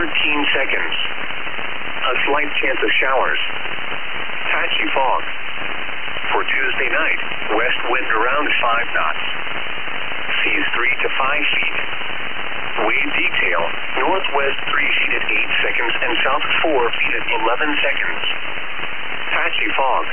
seconds. A slight chance of showers. Patchy fog. For Tuesday night, west wind around 5 knots. Seas 3 to 5 feet. Wave detail, northwest 3 feet at 8 seconds and south 4 feet at 11 seconds. Patchy fog.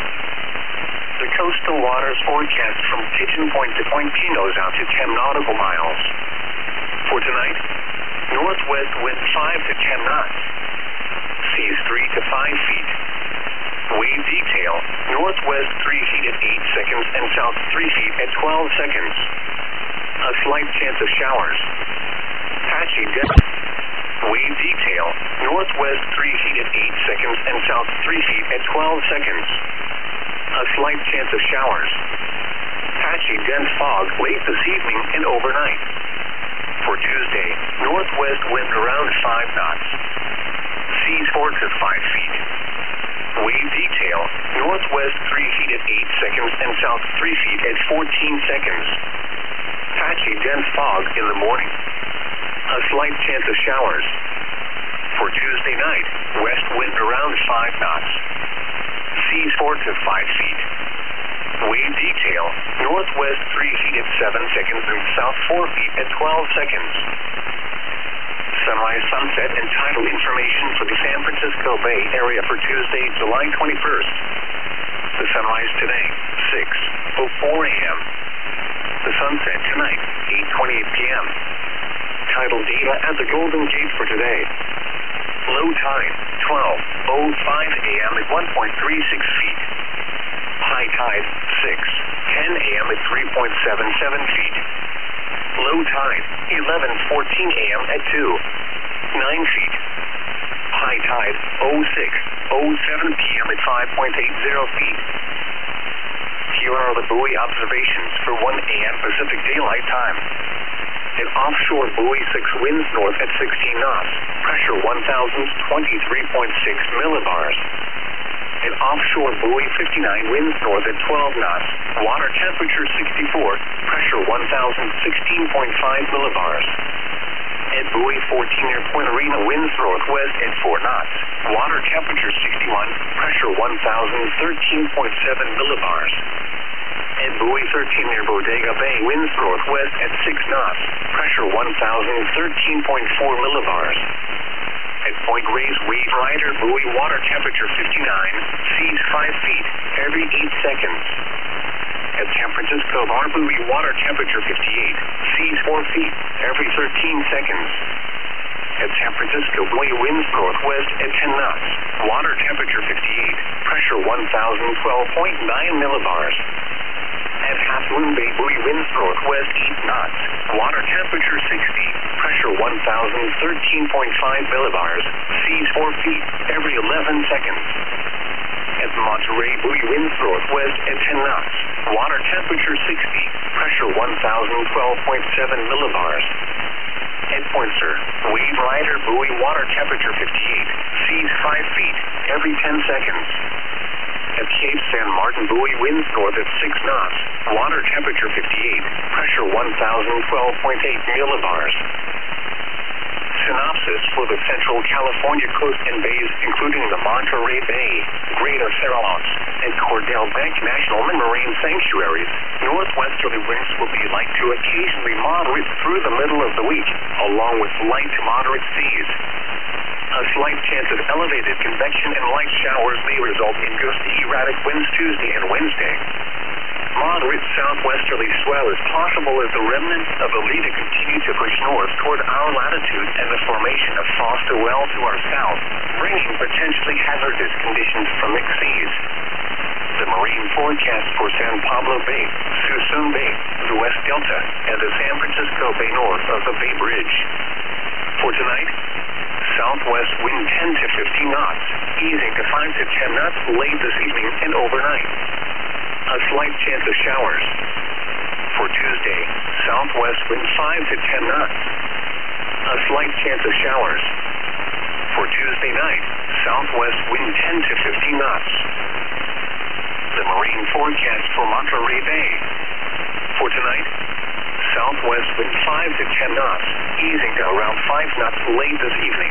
The coastal waters forecast from Pigeon Point to Point Pinos out to 10 nautical miles. For tonight, northwest wind 5 to 10 knots. Seas 3 to 5 feet. Wave detail, northwest 3 feet at 8 seconds and south 3 feet at 12 seconds. A slight chance of showers. Patchy dense. Wave detail, northwest 3 feet at 8 seconds and south 3 feet at 12 seconds. A slight chance of showers. Patchy dense fog late this evening and overnight. For Tuesday, northwest wind around 5 knots. Seas 4 to 5 feet. Wave detail, northwest 3 feet at 8 seconds and south 3 feet at 14 seconds. Patchy dense fog in the morning. A slight chance of showers. For Tuesday night, west wind around 5 knots. Seas 4 to 5 feet. Wave detail, northwest 3 feet at 7 seconds and south 4 feet at 12 seconds. Sunrise, sunset, and tidal information for the San Francisco Bay Area for Tuesday, July 21st. The sunrise today, 6:04 a.m. The sunset tonight, 8:28 p.m. Tidal data at the Golden Gate for today. Low tide, 12:05 a.m. at 1.36 feet. High tide, 6:10 a.m. at 3.77 feet. Low tide, 11:14 a.m. at 2.9 feet. High tide, 06:07 p.m. at 5.80 feet. Here are the buoy observations for 1 a.m. Pacific Daylight Time. An offshore buoy 6 winds north at 16 knots. Pressure 1,023.6 millibars. An offshore buoy 59 winds north at 12 knots. Water temperature 64. Pressure 1,016.5 millibars. At buoy 14 near Point Arena winds northwest at 4 knots. Water temperature 61. Pressure 1,013.7 millibars. At buoy 13 near Bodega Bay winds northwest at 6 knots. Pressure 1,013.4 millibars. At Point Reyes Wave Rider buoy water temperature 59, seas 5 feet every 8 seconds. At San Francisco Bar buoy water temperature 58, seas 4 feet every 13 seconds. At San Francisco buoy winds northwest at 10 knots. Water temperature 58, pressure 1,012.9 millibars. At Half Moon Bay buoy winds northwest 8 knots. Water temperature 60, pressure 1,013.5 millibars. Seas 4 feet every 11 seconds. At Monterey buoy winds northwest at 10 knots. Water temperature 60, pressure 1,012.7 millibars. At Point Sur, Wave Rider buoy water temperature 58, seas 5 feet every 10 seconds. At Cape San Martin buoy winds north at 6 knots. Water temperature 58, pressure 1,012.8 millibars. Synopsis for the Central California coast and bays, including the Monterey Bay, Greater Farallones, and Cordell Bank National Marine Sanctuaries. Northwesterly winds will be light to occasionally moderate through the middle of the week, along with light to moderate seas. A slight chance of elevated convection and light showers may result in gusty erratic winds Tuesday and Wednesday. Moderate southwesterly swell is possible as the remnants of Alita continue to push north toward our latitude and the formation of Foster Well to our south, bringing potentially hazardous conditions from mixed seas. The marine forecast for San Pablo Bay, Suisun Bay, the West Delta, and the San Francisco Bay north of the Bay Bridge. For tonight, southwest wind 10 to 15 knots, easing to 5 to 10 knots late this evening and overnight. A slight chance of showers. For Tuesday, southwest wind 5 to 10 knots. A slight chance of showers. For Tuesday night, southwest wind 10 to 15 knots. The marine forecast for Monterey Bay. For tonight, southwest wind 5 to 10 knots, easing to around 5 knots late this evening.